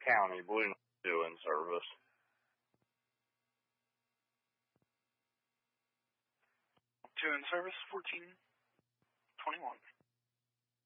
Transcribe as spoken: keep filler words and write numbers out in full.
County, Blue two in service. Two in service, fourteen twenty-one.